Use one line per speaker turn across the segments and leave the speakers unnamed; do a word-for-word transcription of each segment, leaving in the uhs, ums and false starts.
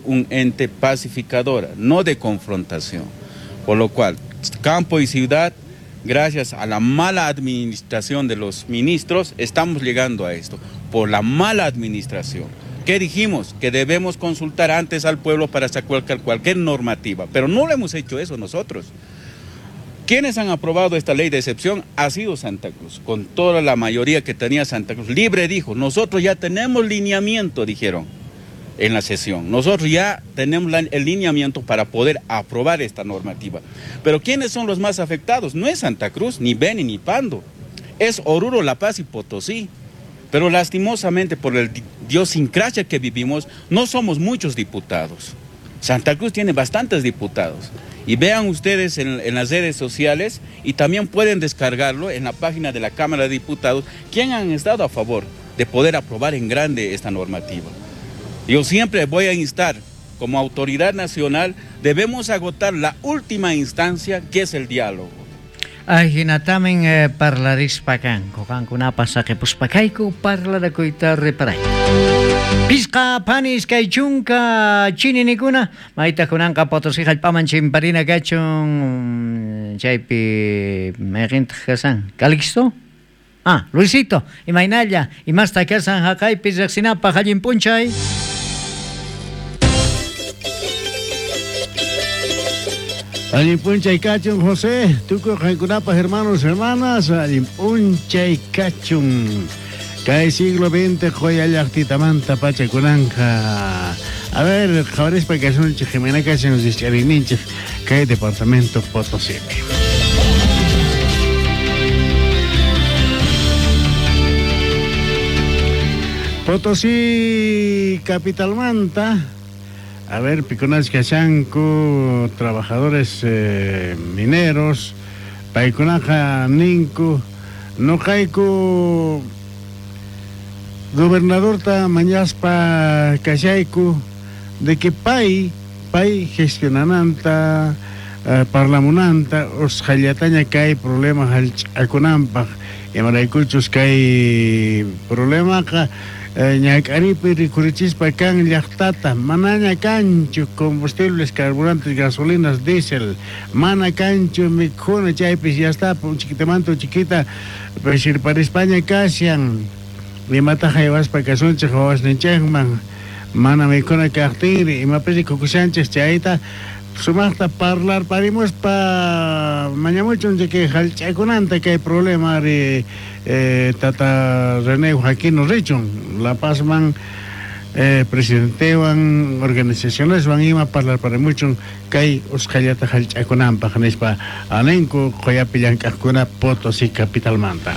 un ente pacificador, no de confrontación. Por lo cual, campo y ciudad, gracias a la mala administración de los ministros, estamos llegando a esto, por la mala administración. ¿Qué dijimos? Que debemos consultar antes al pueblo para sacar cualquier, cualquier normativa, pero no lo hemos hecho eso nosotros. ¿Quiénes han aprobado esta ley de excepción? Ha sido Santa Cruz, con toda la mayoría que tenía Santa Cruz. Libre dijo, nosotros ya tenemos lineamiento, dijeron en la sesión. Nosotros ya tenemos la, el lineamiento para poder aprobar esta normativa. Pero ¿quiénes son los más afectados? No es Santa Cruz, ni Beni, ni Pando. Es Oruro, La Paz y Potosí. Pero lastimosamente por el idiosincrasia que vivimos, no somos muchos diputados. Santa Cruz tiene bastantes diputados. Y vean ustedes en, en las redes sociales y también pueden descargarlo en la página de la Cámara de Diputados, quién han estado a favor de poder aprobar en grande esta normativa. Yo siempre voy a instar, como autoridad nacional, debemos agotar la última instancia, que es el diálogo.
Ay, hinatamin eh, parlaris pakan, kokang kunapasa ke puspakay ko parla da ko ita reparay. Piska panis kay chunka chini ni kuna, maita kunang kapotosi halpaman chimparina gachong chaypi merint kasan. Calixto? Ah, Luisito, y Mainalla, y más tacasan hakay pisaxinapa halin punchay.
Alimpuncha y Cachun, José, Tuco, Jancunapas, hermanos, hermanas, Alimpuncha y Cachun. Cae siglo veinte, joya yactita manta, pacha cunanja. A ver, jabares para que son Jimena Cachun, nos dice Arininche, cae departamento Potosí. Potosí, capital manta. A ver, Piconas Cachanco, trabajadores eh, mineros, Paiconaja Ninco, Nojaico, gobernador ta Mañaspa Cachaico, de que Pai, Pai gestionananta, eh, parlamunanta, os Jayataña que hay problemas al Alconampa, y Maraicuchos que hay problemas. Ñacaripi ricurichispa can llaqtata, mana cancho combustibles, carburantes, gasolinas, diésel, mana cancho mikhuna chaypis ya está, chiquitamanto chiquita, pues ir para España casian, y mata jaivaspa casunche jawas ninchengman, mana mikhuna cartiri, y mapesi cucusanches chayita, sumasta parlar parimos pa mañamuchon de que halchakunanta que hay problema de eh, tata René Joaquín Richon La Paz man eh, presidente van organizaciones van a parlar para mucho que hay oscayata halchakunampa janespa anenco joyapillan kakuna Potosí capital manta.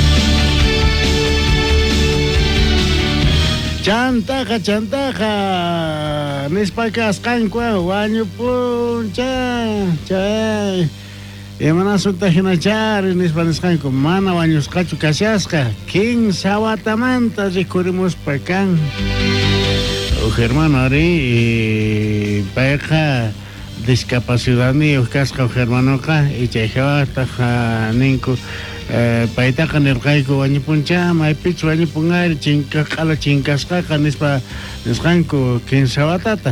Chantaja, chantaja, nispakas kankwa, wanyo puncha, chay. Emana sunta hinachar, nispanis kanko, mana wanyos kachu kasiaska, king sawatamanta, recurrimos pakan. O hermano ari, paeja, discapacidad ni oscasca o hermano ka, y chayjava taja ninko. Eh, paita kan el kaiko wani puncha mai pichu wani pungar chinka kala chinkasqa kanispa nisqanku kinsawatata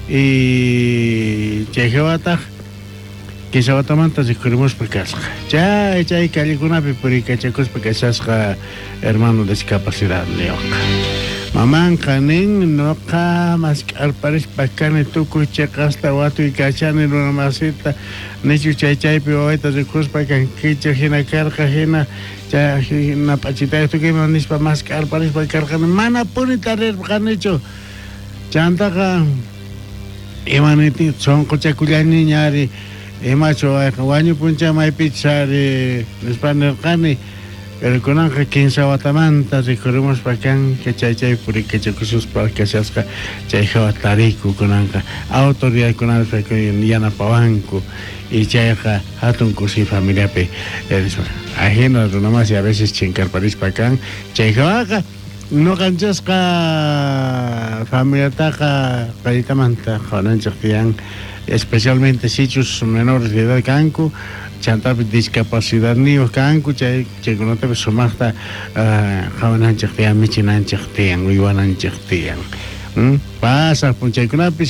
y chayjawata kinsawatamanta rikurrimos pakasqa chay chay kallikunapi purikachakos pakasasqa hermano discapacidad leoqa maman kanin noqa maskarparis pakani tukuy chaqasta watu y kachani runamasita nichu chay chaypi wawayta rikuspa kan kicha hina karqa hina chay hina pachitay tukima nispa maskarparispa karqani mana punita rirqanichu chantaqa imaniti sonqo chakullani ñari imachu wañu puncha maypi chari nispa nirqani pero kunanja kinsawatamanta rikurrimos pakan que chay chay purikachakusus para que seasqa chay hawatariku kunanja autoridad kunanja yanapawanku y chayqa hatun kusi familiapi ajeno nomás y a veces chinkarparis pakan chay hawaqa no canchasqa familiataqa qaytamanta hawananchik tiyan especialmente sitios menores de edad kanku chantapi discapacidad niños kanku chay chaykunatapi sumaqta hawananchik tiyan michinanchik tiyan uywananchik tiyan pasaq punchaykunapi